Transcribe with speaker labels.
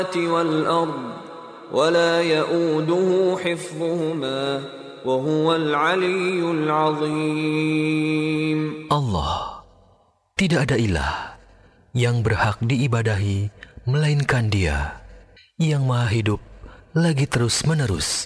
Speaker 1: والأرض ولا يؤوده حفظهما وهو العلي العظيم.
Speaker 2: Allah, tidak ada ilah yang berhak diibadahi melainkan Dia, yang Maha Hidup lagi terus-menerus,